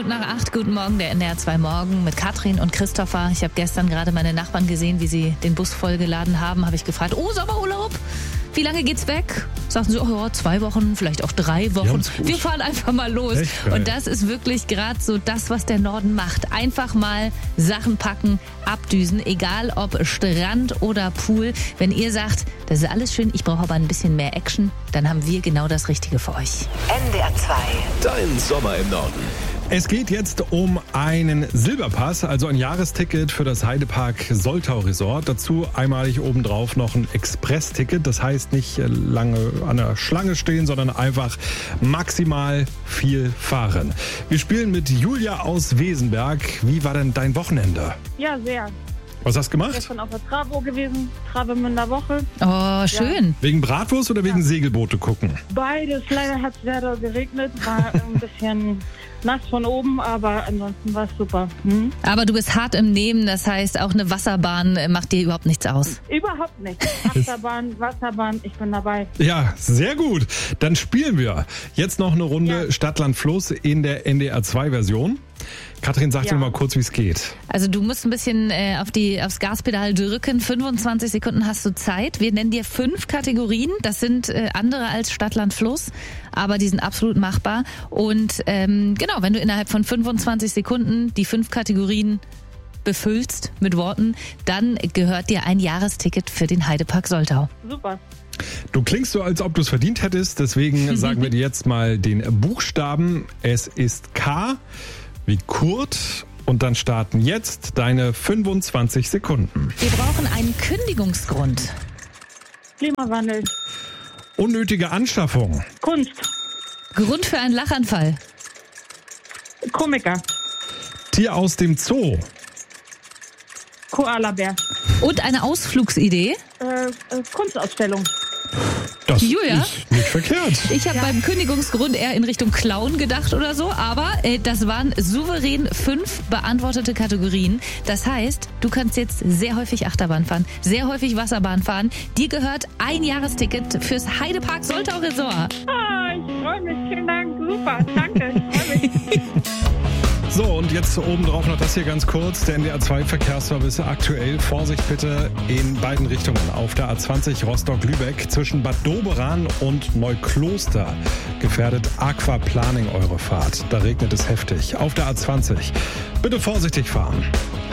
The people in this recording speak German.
7:45, guten Morgen, der NDR 2 Morgen mit Katrin und Christopher. Ich habe gestern gerade meine Nachbarn gesehen, wie sie den Bus vollgeladen haben. Habe ich gefragt, Sommerurlaub? Wie lange geht's weg? Sagten sie, 2 Wochen, vielleicht auch 3 Wochen. Wir fahren einfach mal los. Und das ist wirklich gerade so das, was der Norden macht. Einfach mal Sachen packen, abdüsen, egal ob Strand oder Pool. Wenn ihr sagt, das ist alles schön, ich brauche aber ein bisschen mehr Action, dann haben wir genau das Richtige für euch. NDR 2. Dein Sommer im Norden. Es geht jetzt um einen Silberpass, also ein Jahresticket für das Heidepark Soltau Resort. Dazu einmalig obendrauf noch ein Express-Ticket. Das heißt nicht lange an der Schlange stehen, sondern einfach maximal viel fahren. Wir spielen mit Julia aus Wesenberg. Wie war denn dein Wochenende? Ja, sehr. Was hast du gemacht? Gestern auf der Travo gewesen, Travemünder Woche. Oh, schön. Ja. Wegen Bratwurst oder wegen Segelboote gucken? Beides. Leider hat es sehr doll geregnet, war ein bisschen nass von oben, aber ansonsten war es super. Aber du bist hart im Nehmen, das heißt, auch eine Wasserbahn macht dir überhaupt nichts aus. Überhaupt nicht. Achterbahn, Wasserbahn, ich bin dabei. Ja, sehr gut. Dann spielen wir jetzt noch eine Runde Stadt, Land, Fluss in der NDR 2 Version. Katrin, sag dir mal kurz, wie es geht. Also du musst ein bisschen aufs Gaspedal drücken. 25 Sekunden hast du Zeit. Wir nennen dir 5 Kategorien. Das sind andere als Stadt, Land, Fluss, aber die sind absolut machbar. Und genau, wenn du innerhalb von 25 Sekunden die 5 Kategorien befüllst mit Worten, dann gehört dir ein Jahresticket für den Heidepark Soltau. Super. Du klingst so, als ob du es verdient hättest. Deswegen sagen wir dir jetzt mal den Buchstaben. Es ist K wie Kurt. Und dann starten jetzt deine 25 Sekunden. Wir brauchen einen Kündigungsgrund. Klimawandel. Unnötige Anschaffung. Kunst. Grund für einen Lachanfall. Komiker. Tier aus dem Zoo. Koalabär. Und eine Ausflugsidee. Kunstausstellung. Das Julia? ist nicht verkehrt. Ich habe beim Kündigungsgrund eher in Richtung Clown gedacht oder so, aber das waren souverän 5 beantwortete Kategorien. Das heißt, du kannst jetzt sehr häufig Achterbahn fahren, sehr häufig Wasserbahn fahren. Dir gehört ein Jahresticket fürs Heidepark Soltau Resort. Ich freue mich. Vielen Dank. Super. Danke. Ich freue mich. So, und jetzt obendrauf noch das hier ganz kurz. Der NDR 2 Verkehrsservice aktuell. Vorsicht bitte in beiden Richtungen. Auf der A20 Rostock-Lübeck zwischen Bad Doberan und Neukloster gefährdet Aquaplaning eure Fahrt. Da regnet es heftig. Auf der A20 bitte vorsichtig fahren.